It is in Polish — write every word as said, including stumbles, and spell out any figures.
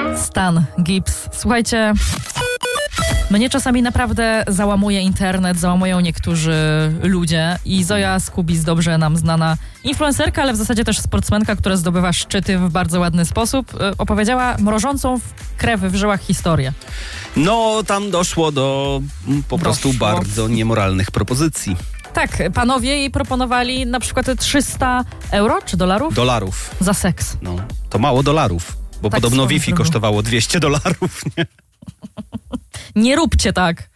Stan, Gibbs. Słuchajcie, mnie czasami naprawdę załamuje internet, załamują niektórzy ludzie i Zoja Skubis, dobrze nam znana influencerka, ale w zasadzie też sportsmenka, która zdobywa szczyty w bardzo ładny sposób, opowiedziała mrożącą w krew w żyłach historię. No, tam doszło do mm, po prostu Doszło. bardzo niemoralnych propozycji. Tak, panowie jej proponowali na przykład trzysta euro czy dolarów Dolarów. za seks. No, to mało dolarów, bo Tak podobno swoją Wi-Fi drogą. kosztowało dwieście dolarów, nie? Nie róbcie tak.